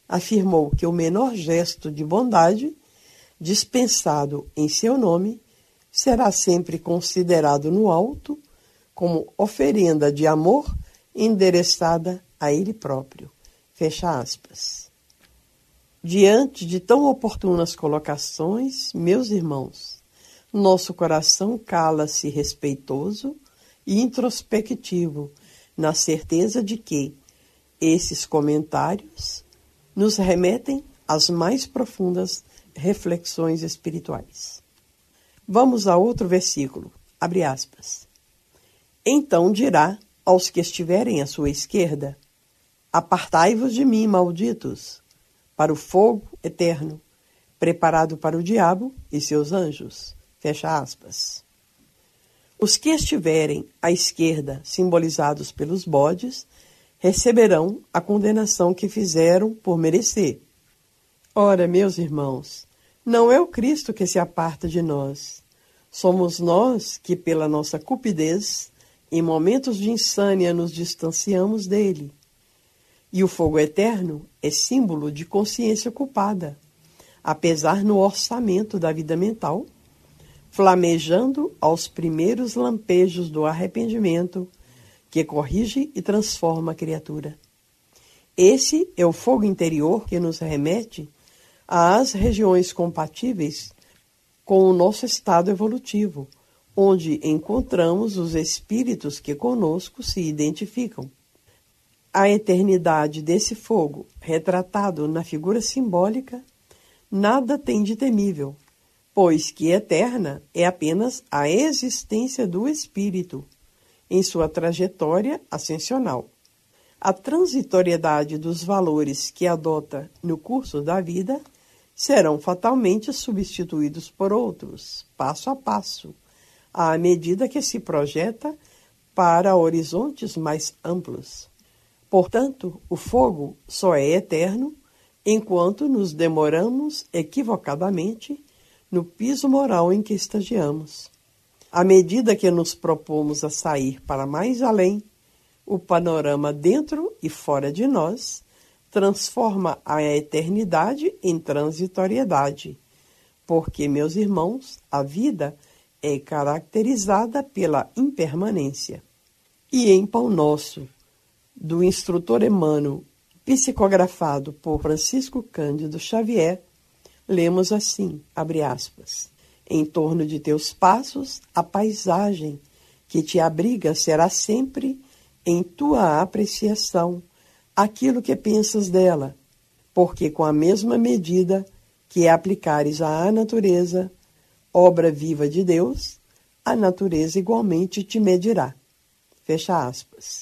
afirmou que o menor gesto de bondade, dispensado em seu nome, será sempre considerado no alto como oferenda de amor endereçada a ele próprio. Fecha aspas. Diante de tão oportunas colocações, meus irmãos, nosso coração cala-se respeitoso e introspectivo, na certeza de que esses comentários nos remetem às mais profundas reflexões espirituais. Vamos a outro versículo, abre aspas. Então dirá aos que estiverem à sua esquerda, apartai-vos de mim, malditos, para o fogo eterno, preparado para o diabo e seus anjos. Fecha aspas. Os que estiverem à esquerda, simbolizados pelos bodes, receberão a condenação que fizeram por merecer. Ora, meus irmãos, não é o Cristo que se aparta de nós. Somos nós que, pela nossa cupidez, em momentos de insânia, nos distanciamos dele. E o fogo eterno é símbolo de consciência culpada, apesar no orçamento da vida mental, flamejando aos primeiros lampejos do arrependimento que corrige e transforma a criatura. Esse é o fogo interior que nos remete às regiões compatíveis com o nosso estado evolutivo, onde encontramos os espíritos que conosco se identificam. A eternidade desse fogo, retratado na figura simbólica, nada tem de temível, pois que eterna é apenas a existência do espírito em sua trajetória ascensional. A transitoriedade dos valores que adota no curso da vida serão fatalmente substituídos por outros, passo a passo, à medida que se projeta para horizontes mais amplos. Portanto, o fogo só é eterno enquanto nos demoramos equivocadamente no piso moral em que estagiamos. À medida que nos propomos a sair para mais além, o panorama dentro e fora de nós transforma a eternidade em transitoriedade, porque, meus irmãos, a vida é caracterizada pela impermanência. E em Pão Nosso, do instrutor Emmanuel, psicografado por Francisco Cândido Xavier, lemos assim, abre aspas, em torno de teus passos, a paisagem que te abriga será sempre, em tua apreciação, aquilo que pensas dela, porque com a mesma medida que aplicares à natureza, obra viva de Deus, a natureza igualmente te medirá. Fecha aspas.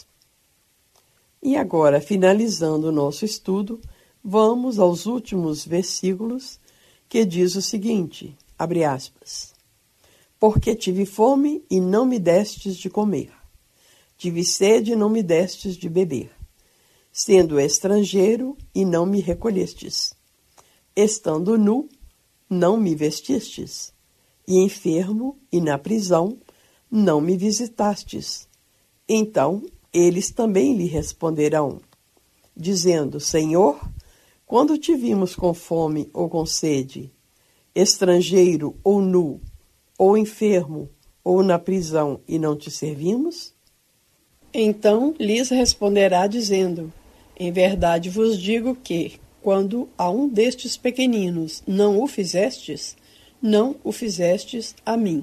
E agora, finalizando o nosso estudo, vamos aos últimos versículos que diz o seguinte, abre aspas, porque tive fome e não me destes de comer, tive sede e não me destes de beber, sendo estrangeiro e não me recolhestes, estando nu, não me vestistes, e enfermo e na prisão, não me visitastes. Então eles também lhe responderão, dizendo, Senhor, quando te vimos com fome ou com sede, estrangeiro ou nu, ou enfermo, ou na prisão, e não te servimos? Então lhes responderá, dizendo, em verdade vos digo que, quando a um destes pequeninos não o fizestes, não o fizestes a mim.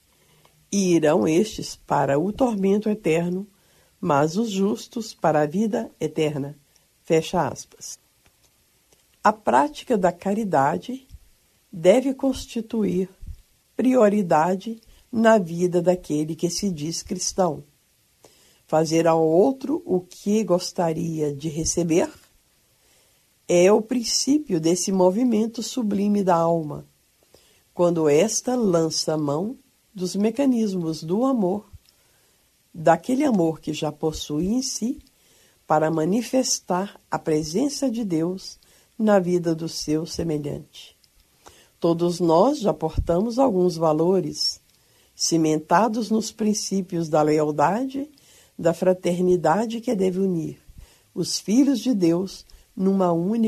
E irão estes para o tormento eterno, mas os justos para a vida eterna. Fecha aspas. A prática da caridade deve constituir prioridade na vida daquele que se diz cristão. Fazer ao outro o que gostaria de receber é o princípio desse movimento sublime da alma, quando esta lança mão dos mecanismos do amor, daquele amor que já possui em si, para manifestar a presença de Deus na vida do seu semelhante. Todos nós já portamos alguns valores, cimentados nos princípios da lealdade, da fraternidade que deve unir os filhos de Deus numa única